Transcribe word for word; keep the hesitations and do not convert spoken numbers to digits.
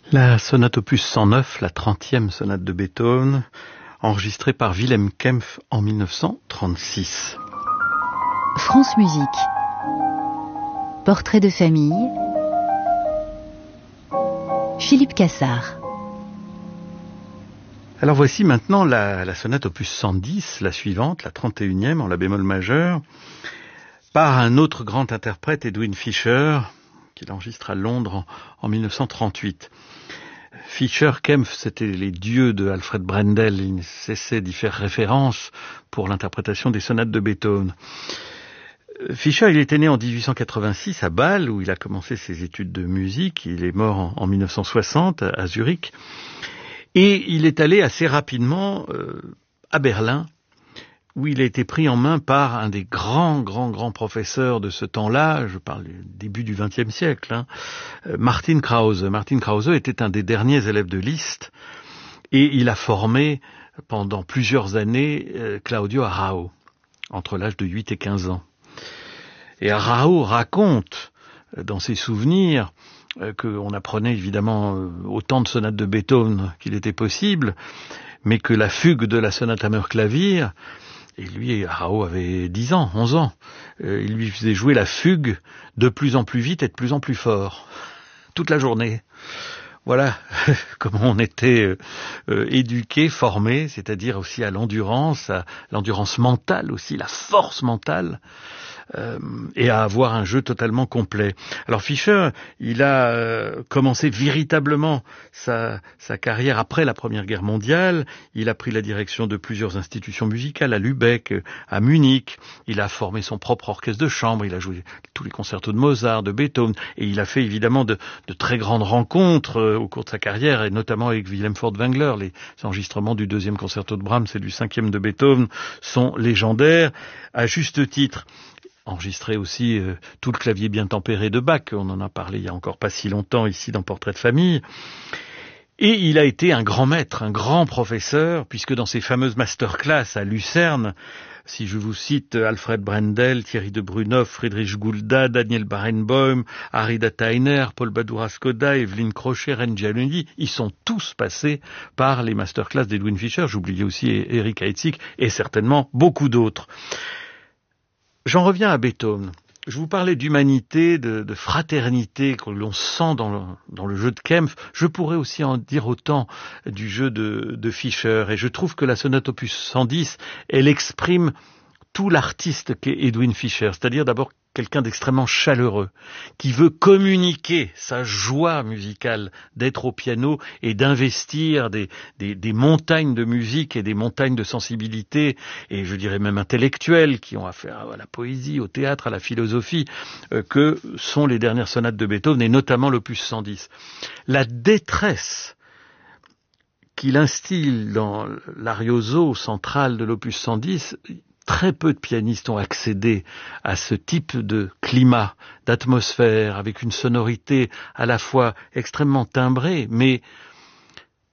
La sonate opus cent neuf, la trentième sonate de Beethoven, enregistrée par Wilhelm Kempff en mille neuf cent trente-six. France Musique. Portrait de famille. Philippe Cassard. Alors voici maintenant la, la sonate opus cent dix, la suivante, la trente et unième en la bémol majeur, par un autre grand interprète, Edwin Fischer, qu'il enregistre à Londres en, en mille neuf cent trente-huit. Fischer, Kempff, c'était les dieux de Alfred Brendel. Il ne cessait d'y faire référence pour l'interprétation des sonates de Beethoven. Fischer, il était né en dix-huit cent quatre-vingt-six à Bâle, où il a commencé ses études de musique. Il est mort en, en mille neuf cent soixante à Zurich. Et il est allé assez rapidement euh, à Berlin, où il a été pris en main par un des grands, grands, grands professeurs de ce temps-là, je parle du début du vingtième siècle, hein, Martin Krause. Martin Krause était un des derniers élèves de Liszt, et il a formé pendant plusieurs années euh, Claudio Arrau, entre l'âge de huit et quinze ans. Et Arrau raconte, euh, dans ses souvenirs, euh, qu'on apprenait évidemment euh, autant de sonates de Beethoven qu'il était possible, mais que la fugue de la sonate Hammer-Clavier, et lui, Arrau avait dix ans, onze ans. Euh, il lui faisait jouer la fugue de plus en plus vite et de plus en plus fort. Toute la journée. Voilà comment on était euh, éduqué, formé, c'est-à-dire aussi à l'endurance, à l'endurance mentale aussi, la force mentale. Euh, et à avoir un jeu totalement complet. Alors Fischer, il a euh, commencé véritablement sa, sa carrière après la Première Guerre mondiale. Il a pris la direction de plusieurs institutions musicales à Lübeck, à Munich. Il a formé son propre orchestre de chambre. Il a joué tous les concertos de Mozart, de Beethoven. Et il a fait évidemment de, de très grandes rencontres euh, au cours de sa carrière, et notamment avec Wilhelm Furtwängler. Les enregistrements du deuxième concerto de Brahms et du cinquième de Beethoven sont légendaires, à juste titre. Enregistré aussi euh, tout le clavier bien tempéré de Bach, on en a parlé il y a encore pas si longtemps ici dans Portrait de famille. Et il a été un grand maître, un grand professeur, puisque dans ses fameuses masterclass à Lucerne, si je vous cite Alfred Brendel, Thierry de Brunoff, Friedrich Gulda, Daniel Barenboim, Harry Dattainer, Paul Badura-Skoda, Evelyn Crochet, Ren Gialundi, ils sont tous passés par les masterclass d'Edwin Fischer. J'oubliais aussi Eric Heitzig et certainement beaucoup d'autres. J'en reviens à Beethoven. Je vous parlais d'humanité, de, de fraternité que l'on sent dans le, dans le jeu de Kempff. Je pourrais aussi en dire autant du jeu de, de Fischer. Et je trouve que la sonate opus cent dix, elle exprime tout l'artiste qu'est Edwin Fischer. C'est-à-dire d'abord quelqu'un d'extrêmement chaleureux, qui veut communiquer sa joie musicale d'être au piano et d'investir des, des, des montagnes de musique et des montagnes de sensibilité, et je dirais même intellectuelles, qui ont affaire à la poésie, au théâtre, à la philosophie, euh, que sont les dernières sonates de Beethoven, et notamment l'opus cent dix. La détresse qu'il instille dans l'arioso central de l'opus cent dix, très peu de pianistes ont accédé à ce type de climat, d'atmosphère, avec une sonorité à la fois extrêmement timbrée, mais